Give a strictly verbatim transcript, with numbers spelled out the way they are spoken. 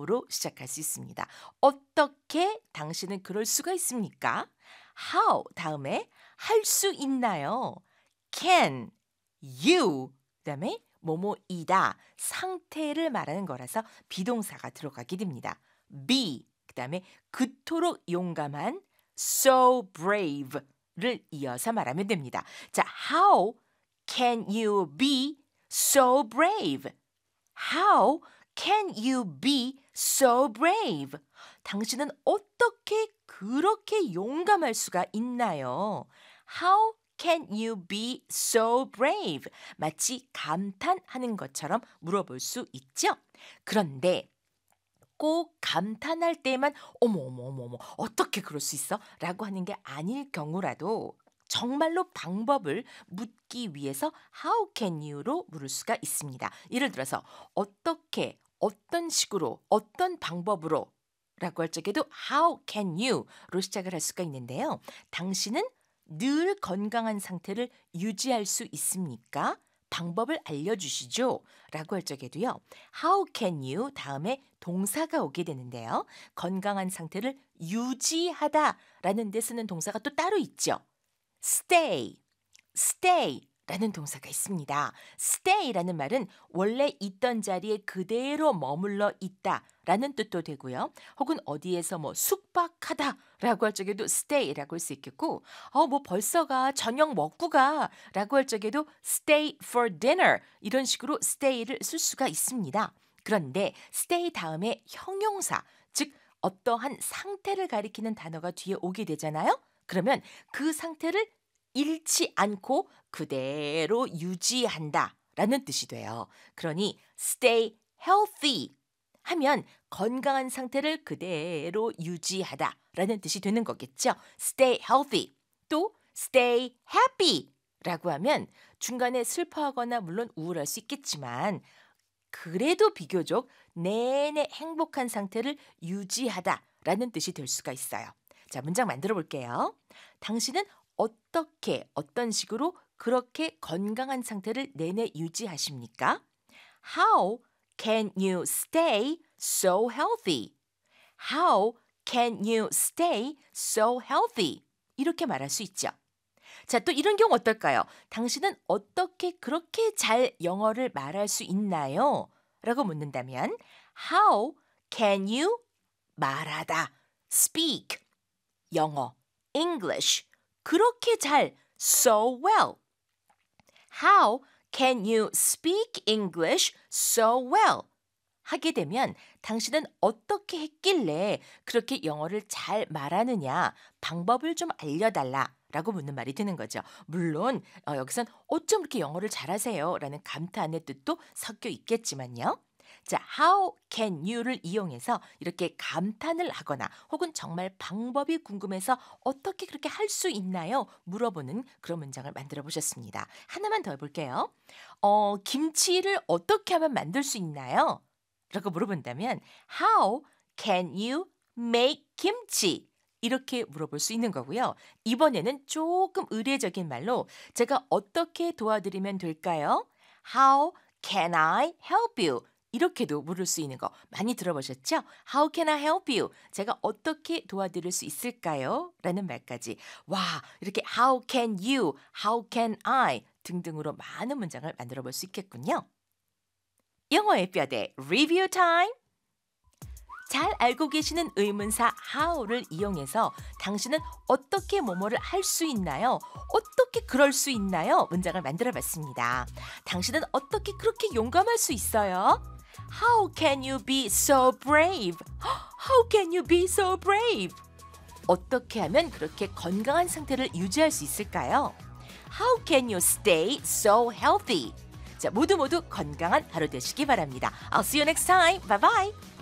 how로 시작할 수 있습니다. 어떻게 당신은 그럴 수가 있습니까? how 다음에 할 수 있나요? can you 그다음에 뭐뭐이다 상태를 말하는 거라서 비동사가 들어가게 됩니다. be 그다음에 그토록 용감한 so brave를 이어서 말하면 됩니다. 자, how can you be so brave? How can you be so brave? 당신은 어떻게 그렇게 용감할 수가 있나요? How can you be so brave? 마치 감탄하는 것처럼 물어볼 수 있죠? 그런데 꼭 감탄할 때만 어머 어머 어머 어머 어떻게 그럴 수 있어? 라고 하는 게 아닐 경우라도 정말로 방법을 묻기 위해서 how can you로 물을 수가 있습니다. 예를 들어서 어떻게 어떤 식으로 어떤 방법으로 라고 할 적에도 how can you로 시작을 할 수가 있는데요. 당신은 늘 건강한 상태를 유지할 수 있습니까? 방법을 알려주시죠. 라고 할 적에도요. How can you 다음에 동사가 오게 되는데요. 건강한 상태를 유지하다 라는 데 쓰는 동사가 또 따로 있죠. stay, stay 라는 동사가 있습니다. stay라는 말은 원래 있던 자리에 그대로 머물러 있다 라는 뜻도 되고요. 혹은 어디에서 뭐 숙박하다 라고 할 적에도 stay라고 할 수 있겠고 어, 뭐 벌써가 저녁 먹고 가 라고 할 적에도 stay for dinner 이런 식으로 stay를 쓸 수가 있습니다. 그런데 stay 다음에 형용사 즉 어떠한 상태를 가리키는 단어가 뒤에 오게 되잖아요. 그러면 그 상태를 잃지 않고 그대로 유지한다 라는 뜻이 돼요. 그러니 stay healthy 하면 건강한 상태를 그대로 유지하다 라는 뜻이 되는 거겠죠. stay healthy 또 stay happy 라고 하면 중간에 슬퍼하거나 물론 우울할 수 있겠지만 그래도 비교적 내내 행복한 상태를 유지하다 라는 뜻이 될 수가 있어요. 자, 문장 만들어 볼게요. 당신은 어떻게 어떤 식으로 그렇게 건강한 상태를 내내 유지하십니까? How can you stay so healthy? How can you stay so healthy? 이렇게 말할 수 있죠. 자, 또 이런 경우 어떨까요? 당신은 어떻게 그렇게 잘 영어를 말할 수 있나요? 라고 묻는다면 How can you 말하다, speak, 영어, English 그렇게 잘, so well. How can you speak English so well? 하게 되면 당신은 어떻게 했길래 그렇게 영어를 잘 말하느냐 방법을 좀 알려달라 라고 묻는 말이 되는 거죠. 물론 어, 여기선 어쩜 그렇게 영어를 잘하세요? 라는 감탄의 뜻도 섞여 있겠지만요. 자, how can you를 이용해서 이렇게 감탄을 하거나 혹은 정말 방법이 궁금해서 어떻게 그렇게 할 수 있나요? 물어보는 그런 문장을 만들어 보셨습니다. 하나만 더 해볼게요. 어, 김치를 어떻게 하면 만들 수 있나요? 라고 물어본다면 How can you make kimchi? 이렇게 물어볼 수 있는 거고요. 이번에는 조금 의례적인 말로 제가 어떻게 도와드리면 될까요? How can I help you? 이렇게도 물을 수 있는 거 많이 들어보셨죠? How can I help you? 제가 어떻게 도와드릴 수 있을까요? 라는 말까지 와 이렇게 How can you? How can I? 등등으로 많은 문장을 만들어 볼 수 있겠군요. 영어의 뼈대 리뷰 타임! 잘 알고 계시는 의문사 how를 이용해서 당신은 어떻게 뭐뭐를 할 수 있나요? 어떻게 그럴 수 있나요? 문장을 만들어 봤습니다. 당신은 어떻게 그렇게 용감할 수 있어요? How can you be so brave? How can you be so brave? 어떻게 하면 그렇게 건강한 상태를 유지할 수 있을까요? How can you stay so healthy? 자, 모두 모두 건강한 하루 되시기 바랍니다. I'll see you next time. Bye bye.